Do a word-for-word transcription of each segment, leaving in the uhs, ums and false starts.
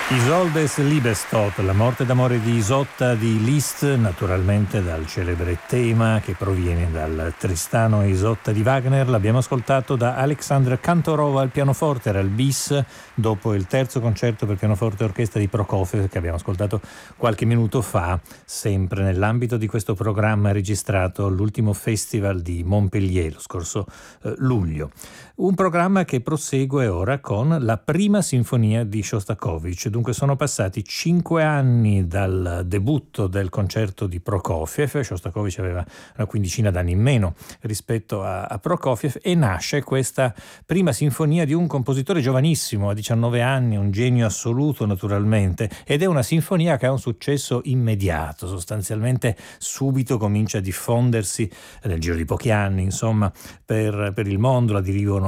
Isoldes Liebestod, la morte d'amore di Isotta di Liszt, naturalmente dal celebre tema che proviene dal Tristano e Isotta di Wagner. L'abbiamo ascoltato da Alexandr Kantorov al pianoforte, era il bis dopo il terzo concerto per pianoforte e orchestra di Prokofiev che abbiamo ascoltato qualche minuto fa, sempre nell'ambito di questo programma registrato all'ultimo festival di Montpellier lo scorso eh, luglio. Un programma che prosegue ora con la prima sinfonia di Shostakovich. Dunque sono passati cinque anni dal debutto del concerto di Prokofiev. Shostakovich aveva una quindicina d'anni in meno rispetto a, a Prokofiev e nasce questa prima sinfonia di un compositore giovanissimo, a diciannove anni, un genio assoluto naturalmente, ed è una sinfonia che ha un successo immediato, sostanzialmente subito comincia a diffondersi nel giro di pochi anni, insomma, per, per il mondo. La dirigono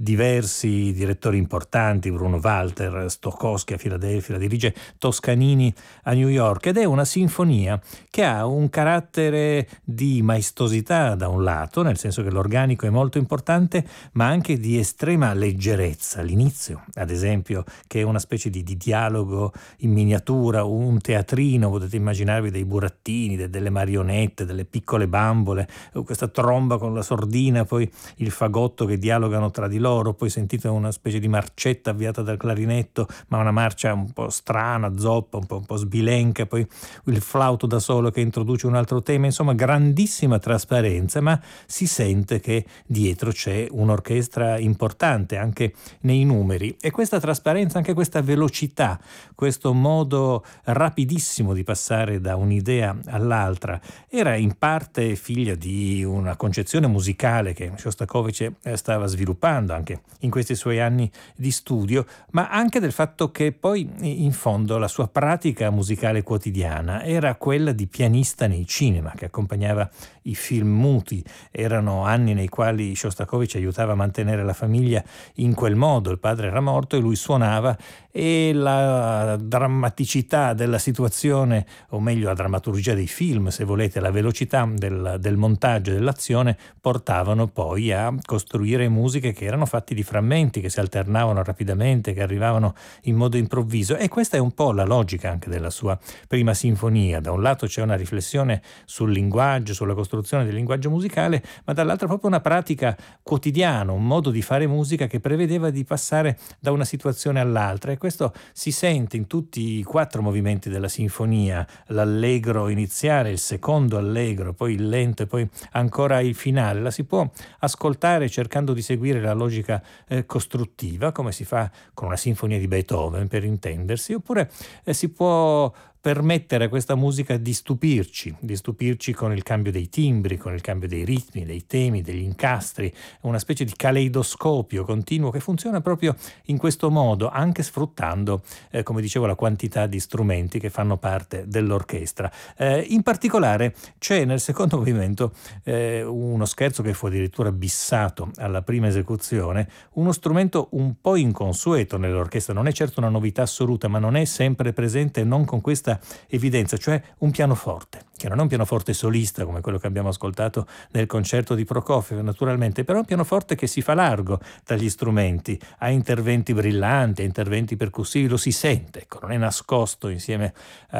diversi direttori importanti, Bruno Walter, Stokowski a Filadelfia, la dirige Toscanini a New York, ed è una sinfonia che ha un carattere di maestosità da un lato, nel senso che l'organico è molto importante, ma anche di estrema leggerezza. L'inizio, ad esempio, che è una specie di, di dialogo in miniatura, un teatrino, potete immaginarvi dei burattini, de, delle marionette, delle piccole bambole, questa tromba con la sordina, poi il fagotto che dialogano tra di loro, poi sentite una specie di marcetta avviata dal clarinetto, ma una marcia un po' strana, zoppa, un po', un po' sbilenca, poi il flauto da solo che introduce un altro tema, insomma grandissima trasparenza, ma si sente che dietro c'è un'orchestra importante anche nei numeri, e questa trasparenza, anche questa velocità, questo modo rapidissimo di passare da un'idea all'altra, era in parte figlia di una concezione musicale che Shostakovich stava sviluppando anche in questi suoi anni di studio, ma anche del fatto che poi in fondo la sua pratica musicale quotidiana era quella di pianista nei cinema, che accompagnava i film muti. Erano anni nei quali Shostakovich aiutava a mantenere la famiglia in quel modo, il padre era morto e lui suonava, e la drammaticità della situazione, o meglio la drammaturgia dei film, se volete, la velocità del, del montaggio e dell'azione portavano poi a costruire musiche che erano fatti di frammenti, che si alternavano rapidamente, che arrivavano in modo improvviso, e questa è un po' la logica anche della sua prima sinfonia. Da un lato c'è una riflessione sul linguaggio, sulla costruzione del linguaggio musicale, ma dall'altro proprio una pratica quotidiana, un modo di fare musica che prevedeva di passare da una situazione all'altra, e questo si sente in tutti i quattro movimenti della sinfonia: l'allegro iniziale, il secondo allegro, poi il lento e poi ancora il finale. La si può ascoltare cercando di seguire la logica eh, costruttiva, come si fa con una sinfonia di Beethoven, per intendersi, oppure eh, si può permettere a questa musica di stupirci, di stupirci con il cambio dei timbri, con il cambio dei ritmi, dei temi, degli incastri, una specie di caleidoscopio continuo che funziona proprio in questo modo, anche sfruttando, eh, come dicevo, la quantità di strumenti che fanno parte dell'orchestra. Eh, in particolare c'è nel secondo movimento eh, uno scherzo che fu addirittura bissato alla prima esecuzione, uno strumento un po' inconsueto nell'orchestra, non è certo una novità assoluta, ma non è sempre presente, non con questa evidenza, cioè un pianoforte, che non è un pianoforte solista come quello che abbiamo ascoltato nel concerto di Prokofiev naturalmente, però un pianoforte che si fa largo dagli strumenti, ha interventi brillanti, ha interventi percussivi, lo si sente, ecco, non è nascosto insieme eh,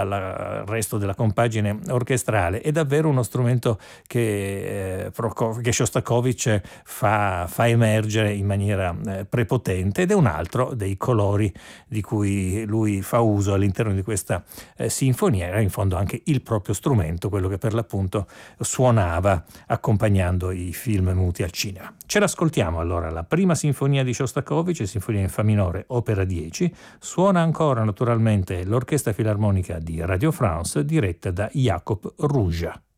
al resto della compagine orchestrale. È davvero uno strumento che, eh, Prokofiev, che Shostakovich fa, fa emergere in maniera eh, prepotente, ed è un altro dei colori di cui lui fa uso all'interno di questa Eh, sinfonia. Era in fondo anche il proprio strumento, quello che per l'appunto suonava accompagnando i film muti al cinema. Ce l'ascoltiamo allora, la prima sinfonia di Shostakovich, sinfonia in fa minore, opera dieci. Suona ancora naturalmente l'Orchestra Filarmonica di Radio France, diretta da Jacob Rouja.